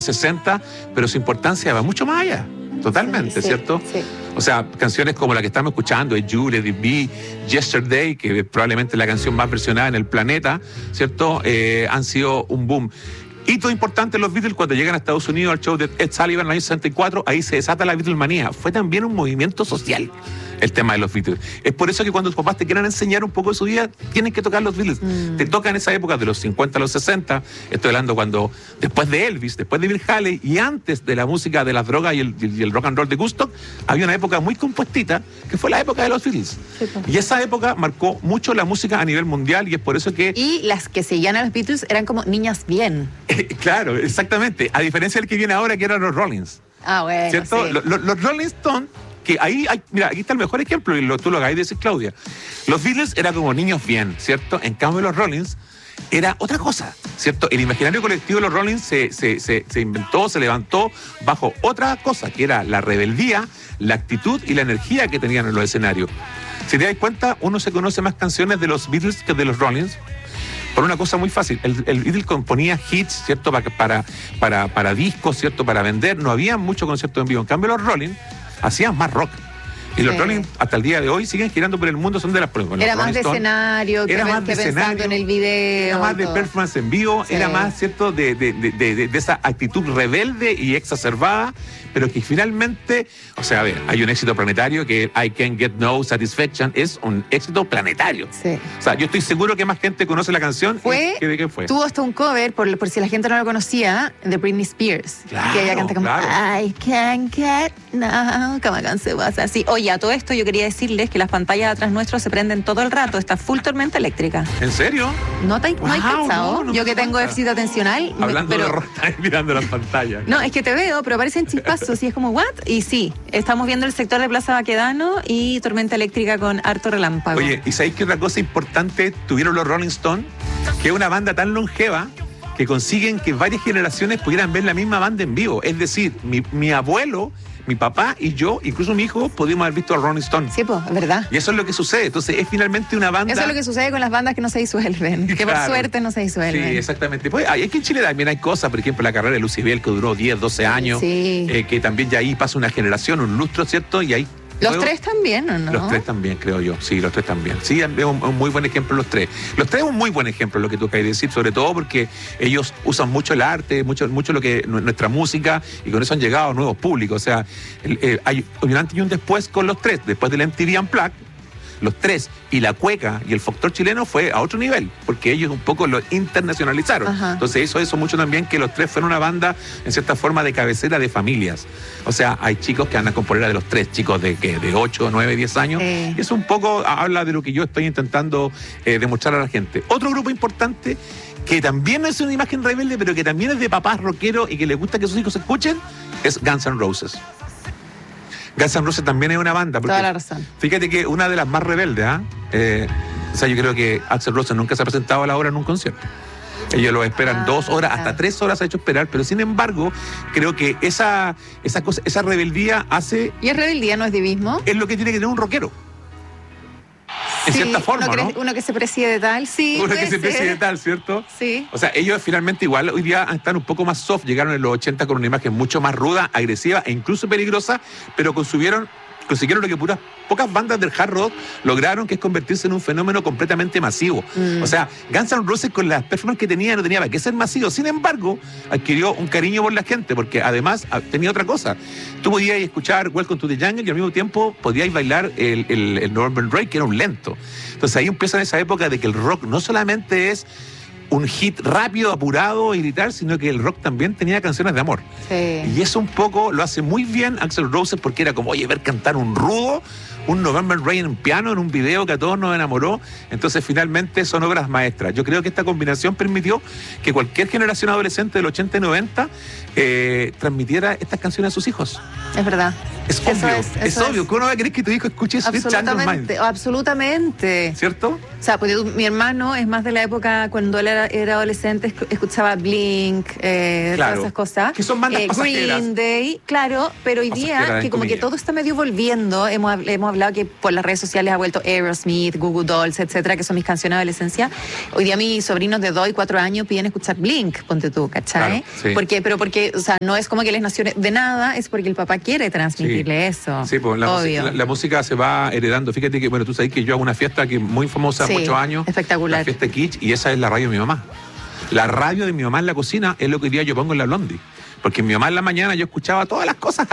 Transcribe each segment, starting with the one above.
60, pero su importancia va mucho más allá. Totalmente, ¿cierto? Sí. O sea, canciones como la que estamos escuchando, You, Let It Be, Yesterday, que es probablemente la canción más versionada en el planeta, ¿cierto? Han sido un boom. Hito importante los Beatles cuando llegan a Estados Unidos al show de Ed Sullivan en el año 64, ahí se desata la Beatlemanía. Fue también un movimiento social el tema de los Beatles. Es por eso que cuando tus papás te quieran enseñar un poco de su vida, tienen que tocar los Beatles. Te toca en esa época de los 50 a los 60, estoy hablando cuando, después de Elvis, después de Bill Haley y antes de la música de las drogas y el rock and roll de Woodstock, había una época muy compuestita que fue la época de los Beatles. Sí, pues. Y esa época marcó mucho la música a nivel mundial y es por eso que... Y las que seguían a los Beatles eran como niñas bien. Claro, exactamente. A diferencia del que viene ahora, que eran los Rollins. Ah, bueno, ¿Cierto? sí. Los Rolling Stones, que ahí hay, mira, aquí está el mejor ejemplo, y tú lo acabas de decir, Claudia. Los Beatles eran como niños bien, ¿cierto? En cambio, los Rollins era otra cosa, ¿cierto? El imaginario colectivo de los Rollins se inventó, se levantó bajo otra cosa, que era la rebeldía, la actitud y la energía que tenían en los escenarios. Si te das cuenta, uno se conoce más canciones de los Beatles que de los Rollins. Por una cosa muy fácil, el Beatles componía hits, ¿cierto? Para discos, ¿cierto? Para vender, no había mucho concierto en vivo. En cambio, los Rolling hacían más rock. Y los Rolling, hasta el día de hoy, siguen girando por el mundo, son de las pruebas. Era más de escenario, que pensando en el video. Era más de performance en vivo, era más, ¿cierto? De esa actitud rebelde y exacerbada, pero que finalmente, o sea, a ver, hay un éxito planetario que I Can't Get No Satisfaction, es un éxito planetario. Sí. O sea, yo estoy seguro que más gente conoce la canción. ¿De qué fue? Tuvo hasta un cover, por si la gente no lo conocía, de Britney Spears. Claro, que ella canta como I Can't Get No, como canción así. Oye, a todo esto yo quería decirles que las pantallas atrás nuestro se prenden todo el rato, está full tormenta eléctrica. ¿En serio? No hay cansado. No yo que tengo pasa. déficit atencional. Hablando de rock, estás mirando las pantallas. No, es que te veo, pero aparecen chispazos y es como, ¿what? Y sí, estamos viendo el sector de Plaza Baquedano y tormenta eléctrica con harto relámpago. Oye, ¿y sabéis qué otra cosa importante tuvieron los Rolling Stones? Que es una banda tan longeva que consiguen que varias generaciones pudieran ver la misma banda en vivo. Es decir, mi abuelo, mi papá y yo, incluso mi hijo, pudimos haber visto a Rolling Stones. Sí, pues, es verdad. Y eso es lo que sucede. Entonces, es finalmente una banda... Eso es lo que sucede con las bandas que no se disuelven, que claro, por suerte no se disuelven. Sí, exactamente. Pues, aquí en Chile también hay cosas, por ejemplo, la carrera de Lucibel, que duró 10, 12 años, sí. Que también ya ahí pasa una generación, un lustro, ¿cierto? Y ahí... ¿Los tres también o no? Los tres también, creo yo. Sí, los tres también. Sí, es un muy buen ejemplo los tres. Los tres es un muy buen ejemplo lo que tú acabas de decir, sobre todo porque ellos usan mucho el arte, mucho lo que nuestra música, y con eso han llegado a nuevos públicos. O sea, hay un antes y un después con los tres. Después del MTV Unplugged, los tres y la cueca y el folclore chileno fue a otro nivel, porque ellos un poco lo internacionalizaron. Ajá. Entonces eso mucho también, que los tres fueron una banda, en cierta forma, de cabecera de familias. O sea, hay chicos que andan con polera de los tres, chicos de 8, 9, 10 años. Y eso un poco habla de lo que yo estoy intentando demostrar a la gente. Otro grupo importante, que también es una imagen rebelde, pero que también es de papás rockeros y que les gusta que sus hijos escuchen, es Guns N' Roses. Guns N' Roses también es una banda. Porque, toda la razón. Fíjate que una de las más rebeldes, o sea, yo creo que Axl Rose nunca se ha presentado a la hora en un concierto. Ellos lo esperan 2 horas, hasta 3 horas ha hecho esperar, pero sin embargo, creo que esa rebeldía hace... ¿Y es rebeldía, no es divismo? Es lo que tiene que tener un rockero. En cierta forma, ¿no? Uno que se preside de tal, sí. Uno que se preside de tal, ¿cierto? Sí. O sea, ellos finalmente igual hoy día están un poco más soft, llegaron en los 80 con una imagen mucho más ruda, agresiva e incluso peligrosa, pero consiguieron lo que pocas bandas del hard rock lograron, que es convertirse en un fenómeno completamente masivo. O sea, Guns N' Roses, con las performances que tenía, no tenía para qué ser masivo. Sin embargo, adquirió un cariño por la gente, porque además tenía otra cosa. Tú podías escuchar Welcome to the Jungle y al mismo tiempo podías bailar el November Rain, que era un lento. Entonces ahí empieza en esa época de que el rock no solamente es un hit rápido, apurado y gritar, sino que el rock también tenía canciones de amor. Sí. Y eso un poco lo hace muy bien Axl Rose, porque era como, oye, ver cantar un rudo, un November Rain en piano, en un video que a todos nos enamoró. Entonces finalmente son obras maestras. Yo creo que esta combinación permitió que cualquier generación adolescente del 80 y 90 transmitiera estas canciones a sus hijos. Es verdad. Es obvio, es obvio. ¿Cómo no va a querer que tu hijo escuche Sweet Child of Mine? Absolutamente. ¿Cierto? O sea, pues mi hermano es más de la época cuando él era adolescente, escuchaba Blink, claro, todas esas cosas. Que son bandas pasajeras. Green Day, claro, pero hoy día que como que todo está medio volviendo, hemos hablado que por las redes sociales ha vuelto Aerosmith, Goo Goo Dolls, etcétera, que son mis canciones de adolescencia. Hoy día mis sobrinos de 2 y 4 años piden escuchar Blink, ponte tú, ¿cachai? Claro, sí. Porque, o sea, no es como que les nació de nada, es porque el papá quiere transmitirle eso. Sí, pues la música se va heredando. Fíjate que, bueno, tú sabes que yo hago una fiesta que es muy famosa, muchos años. Espectacular. La fiesta Kitsch, y esa es la radio de mi mamá. La radio de mi mamá en la cocina es lo que hoy día yo pongo en la Blondie. Porque mi mamá en la mañana yo escuchaba todas las cosas,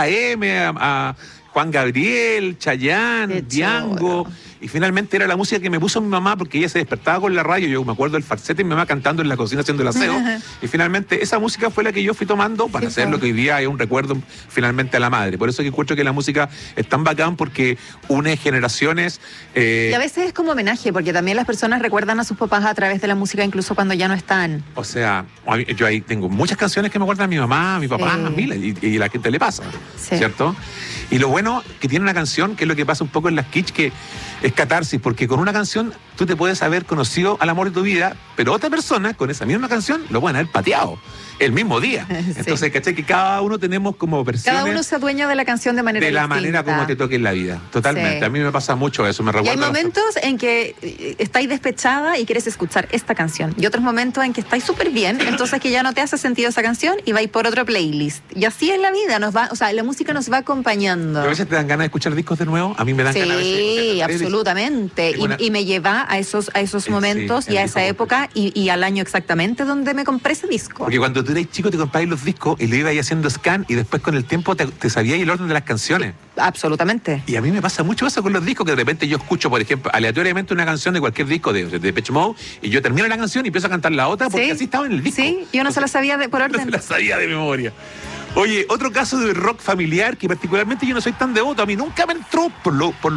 a Juan Gabriel, Chayanne, Diango, y finalmente era la música que me puso mi mamá porque ella se despertaba con la radio. Yo me acuerdo del falsete de mi mamá cantando en la cocina haciendo el aseo, y finalmente esa música fue la que yo fui tomando para hacer lo que hoy día es un recuerdo finalmente a la madre. Por eso que encuentro que la música es tan bacán, porque une generaciones. Y a veces es como homenaje, porque también las personas recuerdan a sus papás a través de la música, incluso cuando ya no están. O sea, yo ahí tengo muchas canciones que me acuerdan a mi mamá, a mi papá, a mí, y a la gente le pasa, ¿cierto? Y lo bueno que tiene una canción, que es lo que pasa un poco en las Kitsch, que es catarsis, porque con una canción tú te puedes haber conocido al amor de tu vida, pero otra persona con esa misma canción lo pueden haber pateado el mismo día. Entonces, ¿cachai? Que cada uno tenemos como versiones. Cada uno se adueña de la canción de manera distinta. De la manera como te toque en la vida. Totalmente. A mí me pasa mucho eso. Me recuerda. Y hay momentos en que estáis despechada y quieres escuchar esta canción. Y otros momentos en que estáis súper bien, entonces que ya no te hace sentido esa canción y vais por otro playlist. Y así es la vida. O sea, la música nos va acompañando. ¿A veces te dan ganas de escuchar discos de nuevo? A mí me dan ganas de Sí, absolutamente. Y me lleva a esos momentos y a esa época y al año exactamente donde me compré ese disco. Porque cuando tú eres chico te comprabas los discos y lo ibas haciendo scan, y después con el tiempo te sabías el orden de las canciones. Sí, absolutamente. Y a mí me pasa mucho eso con los discos, que de repente yo escucho, por ejemplo, aleatoriamente una canción de cualquier disco de Depeche Mode, y yo termino la canción y empiezo a cantar la otra porque así estaba en el disco. Sí, yo no se la sabía por orden. No se la sabía de memoria. Oye, otro caso de rock familiar que particularmente yo no soy tan devoto. A mí nunca me entró por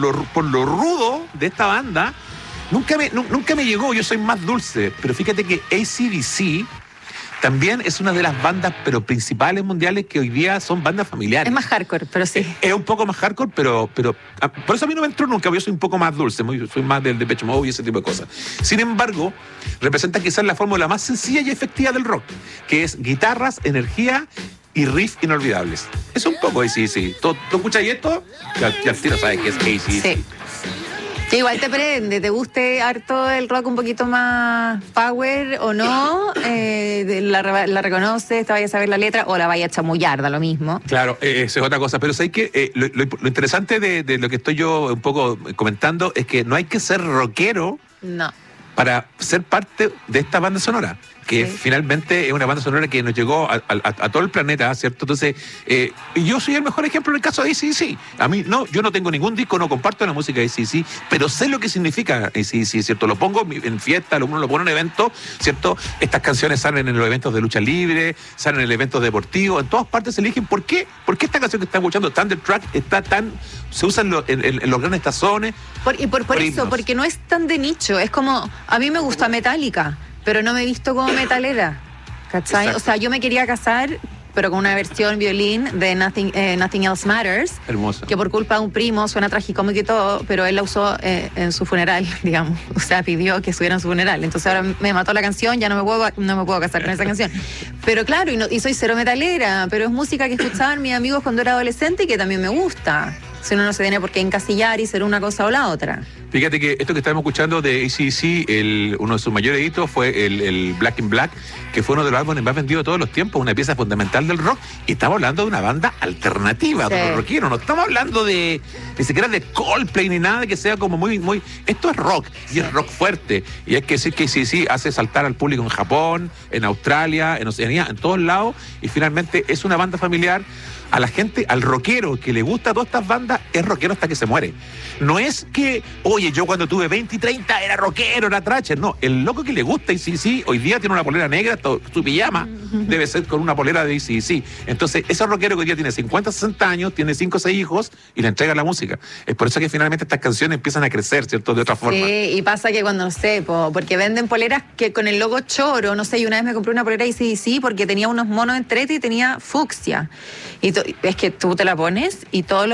lo rudo de esta banda. Nunca me llegó. Yo soy más dulce. Pero fíjate que AC/DC también es una de las bandas pero principales mundiales que hoy día son bandas familiares. Es más hardcore, pero sí. Es un poco más hardcore, pero por eso a mí no me entró nunca. Yo soy un poco más dulce, soy más del Depeche Mode y ese tipo de cosas. Sin embargo, representa quizás la fórmula más sencilla y efectiva del rock, que es guitarras, energía y riff inolvidables. Es un poco AC/DC. ¿Tú escuchas esto? Ya tiro sabes que es AC/DC. Sí. Que igual te prende, te guste harto el rock un poquito más power o no, la reconoces, te vayas a saber la letra o la vayas a chamullar, da lo mismo. Claro, eso es otra cosa, pero ¿sabes qué? Lo interesante de lo que estoy yo un poco comentando es que no hay que ser rockero para ser parte de esta banda sonora, que finalmente es una banda sonora que nos llegó a todo el planeta, ¿cierto? Entonces, y yo soy el mejor ejemplo en el caso de AC/DC. A mí, yo no tengo ningún disco, no comparto la música de AC/DC, pero sé lo que significa AC/DC, ¿cierto? Lo pongo en fiesta, uno lo pone en eventos, ¿cierto? Estas canciones salen en los eventos de lucha libre, salen en eventos deportivos, en todas partes se eligen. ¿Por qué? Porque esta canción que están escuchando, Thunderstruck, se usa en los grandes tazones. Por eso, porque no es tan de nicho, es como, a mí me gusta Metallica, pero no me he visto como metalera, ¿cachai? Exacto. O sea, yo me quería casar, pero con una versión violín de Nothing Else Matters. Hermosa. Que por culpa de un primo suena tragicómico y todo, pero él la usó en su funeral, digamos. O sea, pidió que estuviera en su funeral. Entonces ahora me mató la canción, ya no me puedo casar con esa canción. Pero claro, y soy cero metalera, pero es música que escuchaban mis amigos cuando era adolescente y que también me gusta. Si uno no se tiene por qué encasillar y ser una cosa o la otra. Fíjate que esto que estamos escuchando de AC/DC, uno de sus mayores hitos fue el Black in Black, que fue uno de los álbumes más vendidos de todos los tiempos, una pieza fundamental del rock. Y estamos hablando de una banda alternativa, de los rockeros. No estamos hablando ni siquiera de Coldplay ni nada que sea como muy... Esto es rock, y es rock fuerte. Y hay que decir que AC/DC hace saltar al público en Japón, en Australia, en Oceanía, en todos lados. Y finalmente es una banda familiar. A la gente, al rockero que le gusta todas estas bandas, es rockero hasta que se muere. No es que, oye, yo cuando tuve 20 y 30 era rockero, era tracher. No, el loco que le gusta AC/DC hoy día tiene una polera negra, su pijama debe ser con una polera de AC/DC. Entonces, ese rockero que hoy día tiene 50, 60 años, tiene 5 o 6 hijos y le entrega la música. Es por eso que finalmente estas canciones empiezan a crecer, ¿cierto? De otra forma. Sí, y pasa que cuando, no sé, porque venden poleras que con el logo choro, no sé, y una vez me compré una polera de AC/DC porque tenía unos monos en trete y tenía fucsia. Y es que tú te la pones y todos los hombres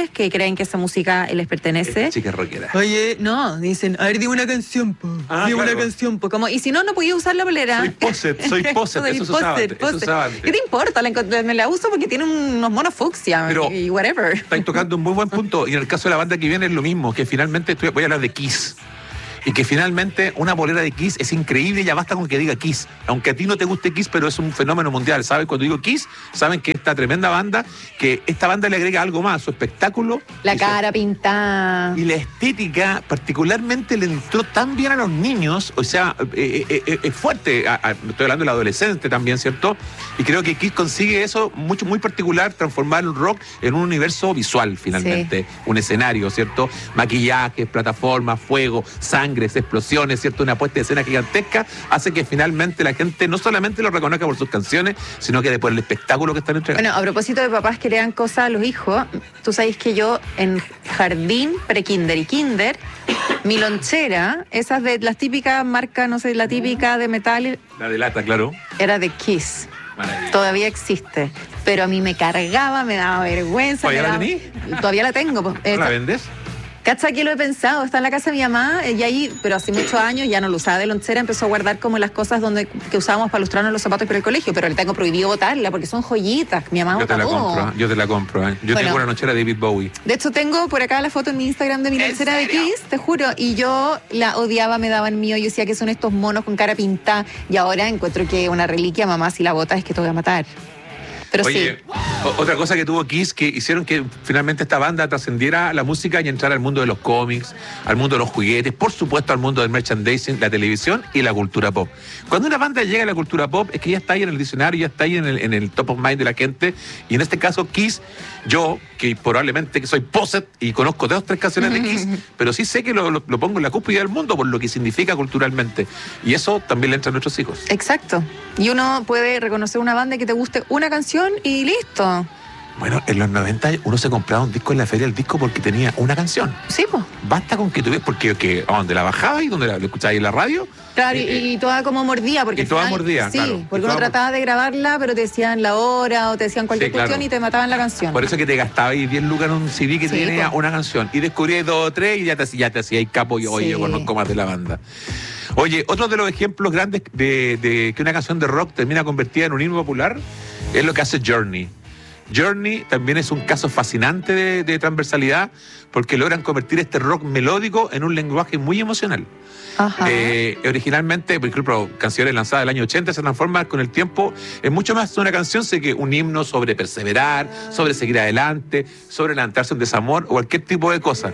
hombres que creen que esa música les pertenece. Chica rockera. Oye, no, dicen, a ver, dime una canción, po. Dime una canción, po. Como, y si no, no podía usar la polera. Soy poset, eso se usaba antes. ¿Qué te importa? Me la uso porque tiene unos monos fucsia y whatever. Estáis tocando un muy buen punto. Y en el caso de la banda que viene es lo mismo, que finalmente voy a hablar de Kiss. Y que finalmente una polera de Kiss es increíble, ya basta con que diga Kiss. Aunque a ti no te guste Kiss, pero es un fenómeno mundial, ¿sabes? Cuando digo Kiss, saben que esta tremenda banda, que esta banda le agrega algo más, su espectáculo. La cara pintada. Y la estética, particularmente, le entró tan bien a los niños, o sea, es fuerte. Estoy hablando del adolescente también, ¿cierto? Y creo que Kiss consigue eso muy particular, transformar el rock en un universo visual, finalmente. Sí. Un escenario, ¿cierto? Maquillajes, plataformas, fuego, sangre, explosiones, ¿cierto? Una puesta de escena gigantesca hace que finalmente la gente no solamente lo reconozca por sus canciones, sino que por el espectáculo que están entregando. Bueno, a propósito de papás que le dan cosas a los hijos, tú sabes que yo en jardín, pre-kinder y kinder, mi lonchera, esas de las típicas marcas, no sé, la típica de metal. La de lata, claro. Era de Kiss. Maravilla. Todavía existe. Pero a mí me cargaba, me daba vergüenza. ¿Todavía la tení? Todavía la tengo. ¿La vendes? ¿Cacha que lo he pensado? Está en la casa de mi mamá, y ahí, pero hace muchos años ya no lo usaba de lonchera, empezó a guardar como las cosas que usábamos para lustrarnos los zapatos para el colegio, pero le tengo prohibido botarla porque son joyitas. Mi mamá yo te la compro. Yo tengo una lonchera de David Bowie. De hecho, tengo por acá la foto en mi Instagram de mi lonchera de Kiss, te juro, y yo la odiaba, me daban mío, yo decía que son estos monos con cara pintada, y ahora encuentro que una reliquia, mamá, si la botas es que te voy a matar. Pero oye, sí. Otra cosa que tuvo Kiss, que hicieron que finalmente esta banda trascendiera la música y entrara al mundo de los cómics, al mundo de los juguetes, por supuesto al mundo del merchandising, la televisión y la cultura pop. Cuando una banda llega a la cultura pop es que ya está ahí en el diccionario, ya está ahí en el top of mind de la gente, y en este caso Kiss, yo, que probablemente que soy poset y conozco 2 o 3 canciones de Kiss, pero sí sé que lo pongo en la cúspide del mundo por lo que significa culturalmente, y eso también le entra a nuestros hijos. Exacto, y uno puede reconocer una banda que te guste una canción y listo. Bueno, en los 90 uno se compraba un disco en la feria del disco porque tenía una canción. Sí, pues. Basta con que tuvieras, porque donde la bajabas y donde la escuchabas en la radio. Claro, y toda como mordía. Porque y toda mordía, sí, claro. Porque uno trataba de grabarla, pero te decían la hora o te decían cualquier cuestión y te mataban la canción. Por eso que te gastabas 10 lucas en un CD que tenía una canción. Y descubrías 2 o 3 y ya te hacías capo y oye, yo conozco más de la banda. Oye, otro de los ejemplos grandes de que una canción de rock termina convertida en un himno popular es lo que hace Journey. Journey también es un caso fascinante de transversalidad porque logran convertir este rock melódico en un lenguaje muy emocional. Ajá. Originalmente, por ejemplo, canciones lanzadas del año 80 se transforman con el tiempo en mucho más una canción, sé que un himno sobre perseverar, sobre seguir adelante, sobre levantarse un desamor o cualquier tipo de cosa.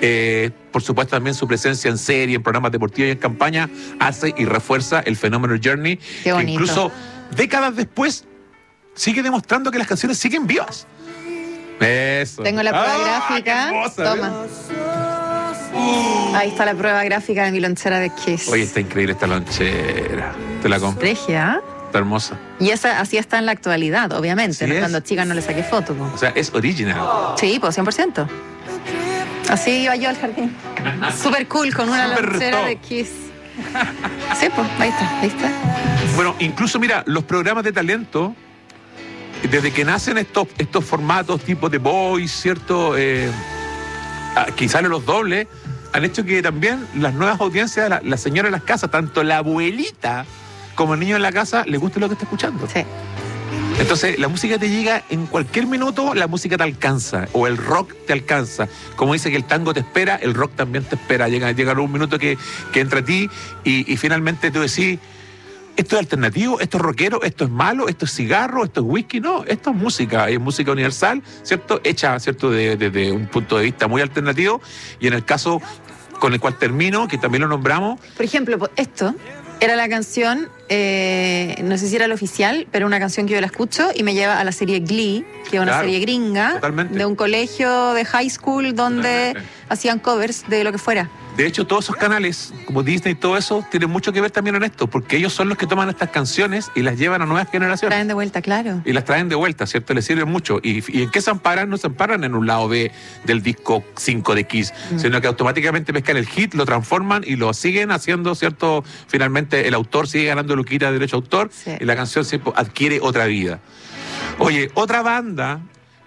Por supuesto, también su presencia en serie, en programas deportivos y en campaña hace y refuerza el fenómeno Journey. Qué bonito. Que incluso décadas después sigue demostrando que las canciones siguen vivas. Eso. Tengo la prueba gráfica. Hermosa, toma. Ahí está la prueba gráfica de mi lonchera de Kiss. Oye, está increíble esta lonchera. Te la compro. Regia. Está hermosa. Y así está en la actualidad, obviamente. ¿No? Cuando chica no le saqué foto. ¿No? O sea, es original. Sí, pues 100%. Así iba yo al jardín. Súper cool, con una lonchera de Kiss. Sí, pues, ahí está. Bueno, incluso mira, los programas de talento, desde que nacen estos formatos tipo de Voice, ¿cierto? Que salen los dobles, han hecho que también las nuevas audiencias, la señora en las casas, tanto la abuelita como el niño en la casa, le guste lo que está escuchando. Sí. Entonces, la música te llega en cualquier minuto, la música te alcanza, o el rock te alcanza. Como dice que el tango te espera, el rock también te espera. Llega un minuto que entra a ti y finalmente tú decís, esto es alternativo, esto es rockero, esto es malo, esto es cigarro, esto es whisky. No, esto es música universal, ¿cierto? Hecha, ¿cierto? Desde un punto de vista muy alternativo. Y en el caso con el cual termino, que también lo nombramos. Por ejemplo, esto era la canción, no sé si era la oficial, pero una canción que yo la escucho y me lleva a la serie Glee, que es una serie gringa, totalmente. De un colegio de high school donde hacían covers de lo que fuera. De hecho, todos esos canales, como Disney y todo eso, tienen mucho que ver también en esto, porque ellos son los que toman estas canciones y las llevan a nuevas generaciones. Traen de vuelta, claro. Y las traen de vuelta, ¿cierto? Les sirven mucho. ¿Y en qué se amparan? No se amparan en un lado B del disco 5 de Kiss, sino que automáticamente pescan el hit, lo transforman y lo siguen haciendo, ¿cierto? Finalmente el autor sigue ganando luquita de derecho a autor y la canción siempre adquiere otra vida. Oye, otra banda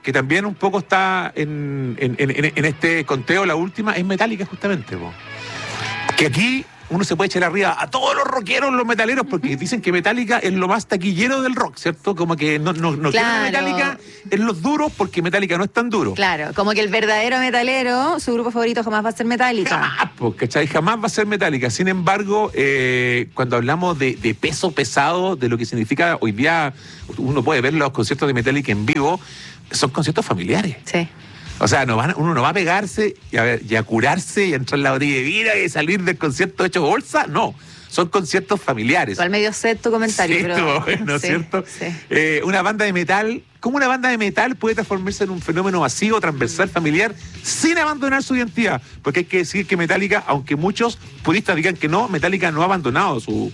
que también un poco está en este conteo, la última, es Metallica justamente, po. Que aquí uno se puede echar arriba a todos los rockeros, los metaleros, porque dicen que Metallica es lo más taquillero del rock, ¿cierto? Como que no Claro. quieren Metallica en los duros porque Metallica no es tan duro. Claro, como que el verdadero metalero, su grupo favorito jamás va a ser Metallica. Jamás, pues, ¿cachai? Jamás va a ser Metallica. Sin embargo, cuando hablamos de peso pesado, de lo que significa hoy día, uno puede ver los conciertos de Metallica en vivo, son conciertos familiares. Sí. O sea, uno no va a pegarse y a curarse y a entrar en la botella de vida y salir del concierto hecho bolsa. No, son conciertos familiares. Igual medio set tu comentario, Sí, pero... estuvo bueno, sí, ¿cierto? sí. Una banda de metal, ¿cómo una banda de metal puede transformarse en un fenómeno masivo, transversal, familiar, sin abandonar su identidad? Porque hay que decir que Metallica, aunque muchos puristas digan que no, Metallica no ha abandonado su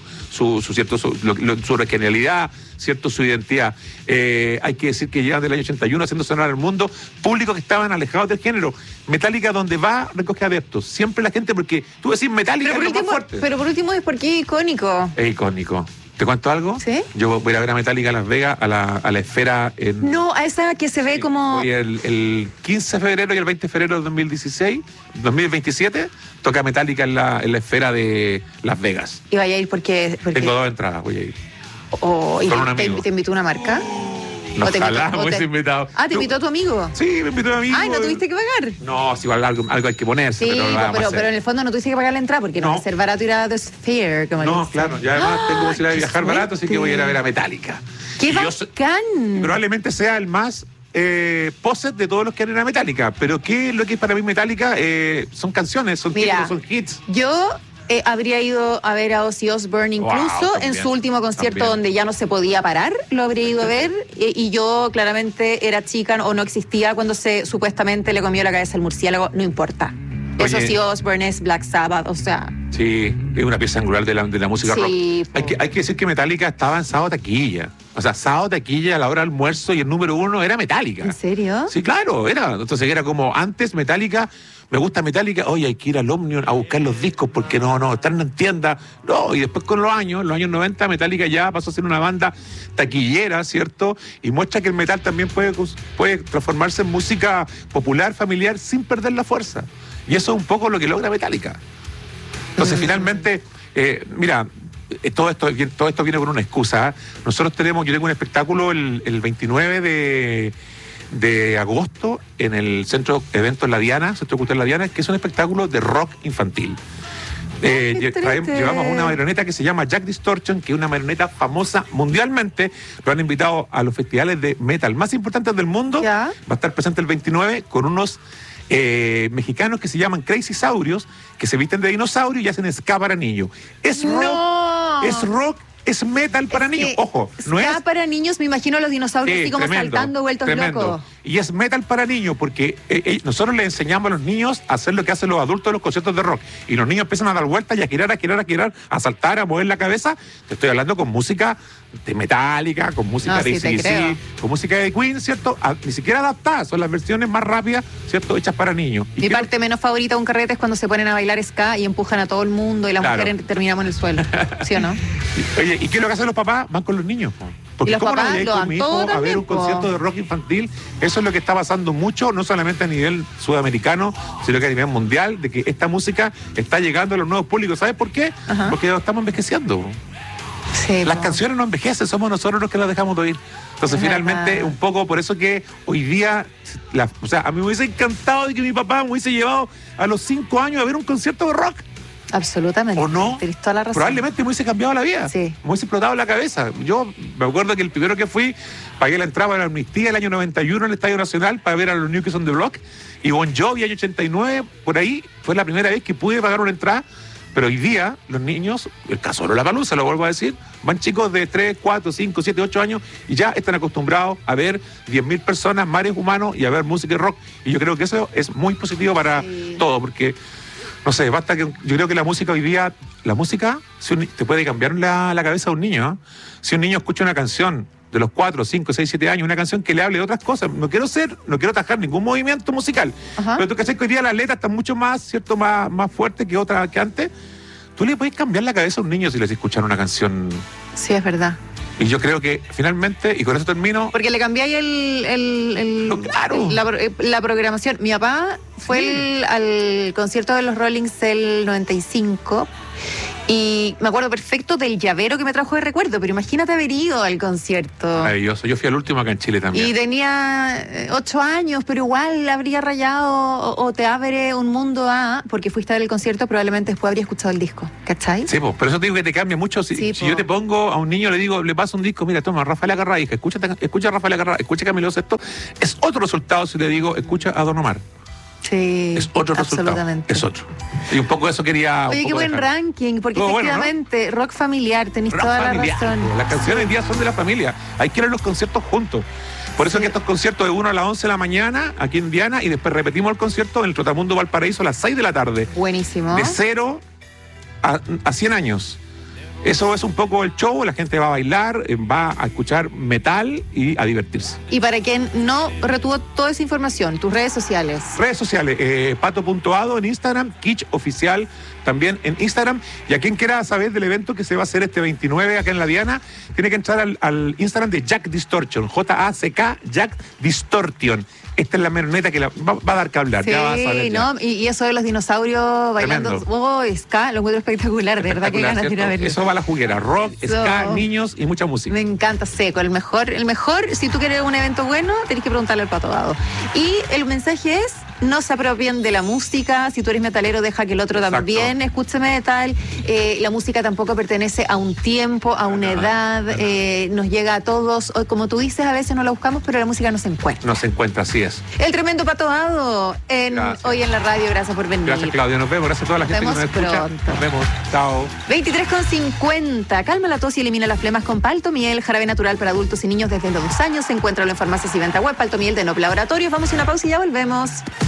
originalidad, ¿cierto? Su identidad. Hay que decir que llevan del año 81 haciendo sonar al mundo públicos que estaban alejados del género. Metallica, donde va, recoge adeptos. Siempre la gente, porque tú decís Metallica es lo más fuerte. Pero por último es porque es icónico. Es icónico. ¿Te cuento algo? ¿Sí? Yo voy a ver a Metallica a Las Vegas, a la esfera en... No, a esa que se ve como... Voy el 15 de febrero y el 20 de febrero del 2027, toca Metallica en la esfera de Las Vegas. Y vaya a ir porque... Tengo 2 entradas, voy a ir. ¿Y con un amigo. te invitó una marca? No, ¿O te ojalá, invitó- o me hubiese te- invitado. Ah, ¿te invitó tu amigo? Sí, me invitó a amigo. Ay, ¿no tuviste que pagar? No, si igual algo hay que ponerse, Sí, pero lo vamos a pero hacer. en el fondo no tuviste que pagar la entrada porque no, No. va a ser barato ir a The Sphere. Como le No, dicen. claro, ya además tengo posibilidad de qué viajar barato, así que voy a ir a ver a Metallica. ¡Qué Y yo sé- bacán! probablemente sea el más poset de todos los que han ido a Metallica. Pero ¿qué es lo que es para mí Metallica? Son canciones, son Mira, títulos, son hits. Yo habría ido a ver a Ozzy Osbourne incluso Wow, en también, su último concierto también. donde ya no se podía parar, lo habría ido a ver y yo claramente era chica o no existía cuando supuestamente le comió la cabeza al murciélago, no importa. Oye. Ozzy Osbourne es Black Sabbath, o sea, Sí, es una pieza angular de la música Sí, rock. po. Hay que decir que Metallica estaba en sábado taquilla. O sea, sábado taquilla a la hora del almuerzo y el número 1 era Metallica. ¿en serio? Sí, claro, era. Entonces era como antes Metallica, me gusta Metallica, oye, hay que ir al Omnium a buscar los discos porque no, están en tienda. No, y después con los años 90, Metallica ya pasó a ser una banda taquillera, ¿cierto? Y muestra que el metal también puede transformarse en música popular, familiar, sin perder la fuerza. Y eso es un poco lo que logra Metallica. Entonces, finalmente, mira, todo esto viene con una excusa. Yo tengo un espectáculo el 29 de agosto en el Centro Eventos La Diana, Centro Cultural La Diana, que es un espectáculo de rock infantil. Llevamos una marioneta que se llama Jack Distortion, que es una marioneta famosa mundialmente. Lo han invitado a los festivales de metal más importantes del mundo. Ya. Va a estar presente el 29 con unos mexicanos que se llaman Crazy Saurios, que se visten de dinosaurio y hacen ska para niños. Es rock, es metal para niños. Ojo, no es... para niños, me imagino a los dinosaurios así como tremendo, saltando, vueltos tremendo. locos. Y es metal para niños porque nosotros les enseñamos a los niños a hacer lo que hacen los adultos en los conciertos de rock. Y los niños empiezan a dar vueltas y a girar, a saltar, a mover la cabeza. Te estoy hablando con música de Metallica, con música de Sí, te creo. AC/DC, con música de Queen, ¿cierto? Ni siquiera adaptadas, son las versiones más rápidas, ¿cierto? Hechas para niños. Y Mi creo- parte menos favorita de un carrete es cuando se ponen a bailar ska y empujan a todo el mundo y las Claro. mujeres terminamos en el suelo. ¿Sí o no? Oye, ¿y qué es lo que hacen los papás? Van con los niños. Po. Porque Y los ¿cómo no papás voy a ir lo con dan mi hijo todo a ver también, un po. concierto de rock infantil? Eso es lo que está pasando mucho, no solamente a nivel sudamericano, sino que a nivel mundial, de que esta música está llegando a los nuevos públicos. ¿Sabes por qué? Ajá. Porque estamos envejeciendo. Sí, Las po. canciones no envejecen, somos nosotros los que las dejamos de oír. Entonces, Es finalmente, verdad. un poco por eso que hoy día, o sea, a mí me hubiese encantado de que mi papá me hubiese llevado a los 5 años a ver un concierto de rock. Absolutamente. ¿O no? Tienes toda la razón. Probablemente me hubiese cambiado la vida. Sí. Me hubiese explotado la cabeza. Yo me acuerdo que el primero que fui, pagué la entrada para la Amnistía el año 91 en el Estadio Nacional para ver a los New Kids on the Block. Y Bon Jovi, año 89, por ahí, fue la primera vez que pude pagar una entrada. Pero hoy día, los niños, el caso de Lollapalooza, lo vuelvo a decir, van chicos de 3, 4, 5, 7, 8 años y ya están acostumbrados a ver 10.000 personas, mares humanos y a ver música y rock. Y yo creo que eso es muy positivo para Sí. todo, porque... No sé, basta que yo creo que la música hoy día, te puede cambiar la cabeza de un niño. ¿Eh? Si un niño escucha una canción de los 4, 5, 6, 7 años, una canción que le hable de otras cosas, no quiero atajar ningún movimiento musical, Ajá. pero tú que hoy día las letras están mucho más, ¿cierto? Más fuertes que antes. Tú le puedes cambiar la cabeza a un niño si les escuchan una canción. Sí, es verdad. Y yo creo que finalmente, y con eso termino... Porque le cambiáis claro. la programación. Mi papá fue al concierto de los Rollings del 95 y me acuerdo perfecto del llavero que me trajo de recuerdo, pero imagínate haber ido al concierto. Maravilloso. Yo fui al último acá en Chile también. Y tenía 8 años, pero igual habría rayado o te abre un mundo porque fuiste a ver el concierto, probablemente después habría escuchado el disco, ¿cachai? Sí, pero eso te digo que te cambia mucho. Si yo te pongo a un niño, le paso un disco, mira, toma, Rafael Acarrá, hija, escucha a Rafael Acarrá, escucha Camilo Sesto, es otro resultado si te digo, escucha a Don Omar. Sí, es otro absolutamente. Resultado. Es otro. Y un poco eso quería... Oye, qué buen ranking, porque efectivamente, bueno, ¿no? Rock familiar, tenéis toda familiar, la razón. Las canciones hoy día son de la familia. Hay que ir a los conciertos juntos. Por eso que estos conciertos de 1 a las 11 de la mañana, aquí en Diana, y después repetimos el concierto en el Trotamundo Valparaíso a las 6 de la tarde. Buenísimo. De 0 a 100 años. Eso es un poco el show, la gente va a bailar, va a escuchar metal y a divertirse. Y para quien no retuvo toda esa información, tus redes sociales. Redes sociales, pato.ado en Instagram, Kitsch Oficial también en Instagram. Y a quien quiera saber del evento que se va a hacer este 29 acá en la Diana, tiene que entrar al Instagram de Jack Distortion, J-A-C-K, Jack Distortion. Esta es la meroneta que va a dar que hablar. Sí, ya vas a ver. ¿no? Y eso de los dinosaurios bailando. Oh, ska, lo encuentro espectacular. De verdad que ganas de ir a verlo. Eso va a la juguera. Rock, ska, niños y mucha música. Me encanta, seco. El mejor, si tú quieres un evento bueno, tenés que preguntarle al Pato Dado. Y el mensaje es: no se apropien de la música. Si tú eres metalero, deja que el otro también escuche metal. La música tampoco pertenece a un tiempo, a una edad. Nos llega a todos. Como tú dices, a veces no la buscamos, pero la música no se encuentra. No se encuentra, así es. El tremendo Pato Dado hoy en la radio. Gracias por venir. Gracias, Claudio. Nos vemos. Gracias a toda la gente que nos escucha. Nos vemos. Chao. 23:50. Calma la tos y elimina las flemas con Paltomiel, jarabe natural para adultos y niños desde los 2 años. Se encuentra en farmacias y venta web. Paltomiel de Nop Laboratorios. Vamos a una pausa y ya volvemos.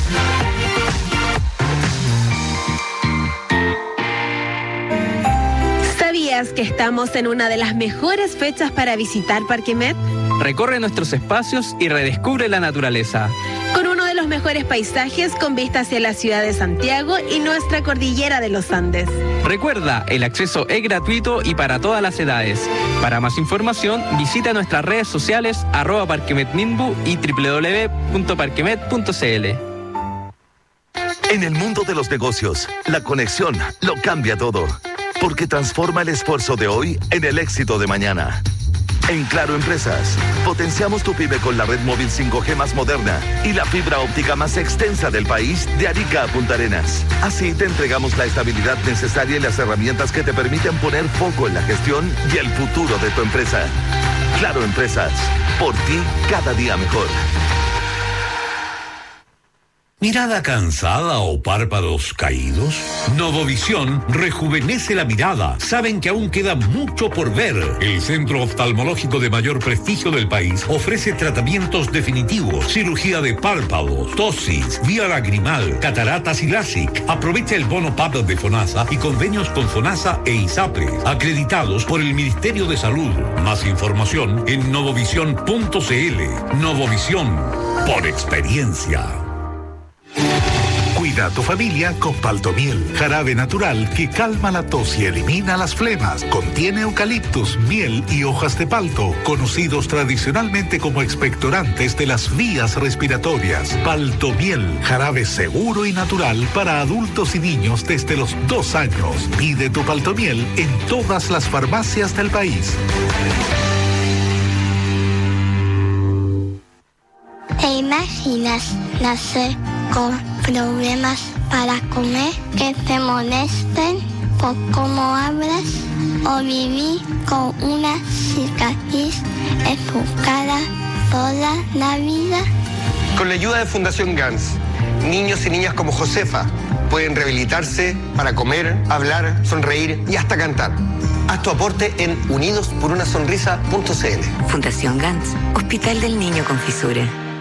¿Sabías que estamos en una de las mejores fechas para visitar Parque Met? Recorre nuestros espacios y redescubre la naturaleza. Con uno de los mejores paisajes con vista hacia la ciudad de Santiago y nuestra cordillera de los Andes. Recuerda, el acceso es gratuito y para todas las edades. Para más información, visita nuestras redes sociales @parquemetminbu y www.parquemet.cl. En el mundo de los negocios, la conexión lo cambia todo, porque transforma el esfuerzo de hoy en el éxito de mañana. En Claro Empresas, potenciamos tu pyme con la red móvil 5G más moderna y la fibra óptica más extensa del país, de Arica a Punta Arenas. Así te entregamos la estabilidad necesaria y las herramientas que te permiten poner foco en la gestión y el futuro de tu empresa. Claro Empresas, por ti cada día mejor. ¿Mirada cansada o párpados caídos? Novovisión rejuvenece la mirada. Saben que aún queda mucho por ver. El centro oftalmológico de mayor prestigio del país ofrece tratamientos definitivos, cirugía de párpados, tosis, vía lagrimal, cataratas y LASIK. Aprovecha el bono PAP de FONASA y convenios con FONASA e ISAPRE, acreditados por el Ministerio de Salud. Más información en novovisión.cl. Novovisión, por experiencia. Cuida a tu familia con Paltomiel, jarabe natural que calma la tos y elimina las flemas. Contiene eucaliptus, miel y hojas de palto, conocidos tradicionalmente como expectorantes de las vías respiratorias. Paltomiel, jarabe seguro y natural para adultos y niños desde los 2 años. Pide tu Paltomiel en todas las farmacias del país. ¿Te imaginas nacer con problemas para comer, que te molesten por cómo hablas, o vivir con una cicatriz en tu cara toda la vida? Con la ayuda de Fundación GANS, niños y niñas como Josefa pueden rehabilitarse para comer, hablar, sonreír y hasta cantar. Haz tu aporte en unidosporunasonrisa.cl. Fundación GANS, Hospital del Niño con Fisura.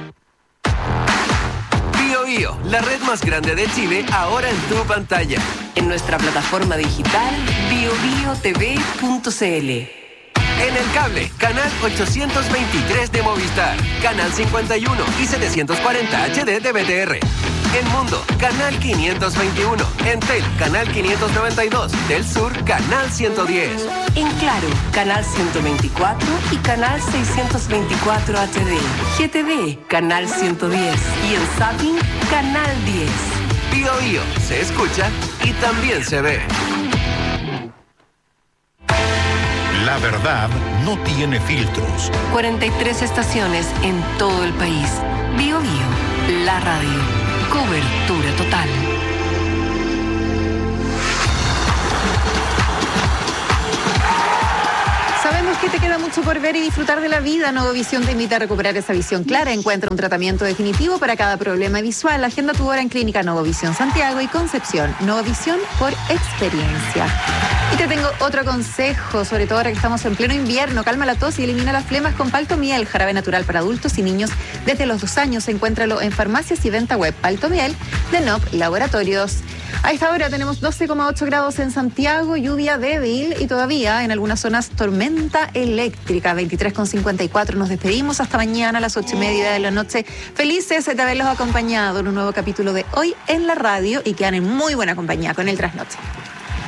La red más grande de Chile, ahora en tu pantalla. En nuestra plataforma digital biobiotv.cl. En el cable, canal 823 de Movistar, canal 51 y 740 HD de BTR. En Mundo, canal 521. Entel, canal 592. Del Sur, canal 110. En Claro, canal 124 y canal 624 HD. GTV, canal 110. Y en Zapping, canal 10. Bio Bio, se escucha y también se ve. La verdad no tiene filtros. 43 estaciones en todo el país. Bio Bio, la radio. Cobertura total. Sabemos que te queda mucho por ver y disfrutar de la vida. Novovisión te invita a recuperar esa visión clara. Encuentra un tratamiento definitivo para cada problema visual. Agenda tu hora en Clínica Novovisión Santiago y Concepción. Novovisión por experiencia. Y te tengo otro consejo, sobre todo ahora que estamos en pleno invierno. Calma la tos y elimina las flemas con Paltomiel, jarabe natural para adultos y niños desde los 2 años. Encuéntralo en farmacias y venta web. Paltomiel de NOP Laboratorios. A esta hora tenemos 12,8 grados en Santiago, lluvia débil y todavía en algunas zonas tormenta eléctrica. 23,54. Nos despedimos hasta mañana a las 8:30 de la noche. Felices de haberlos acompañado en un nuevo capítulo de Hoy en la Radio y quedan en muy buena compañía con el Trasnoche.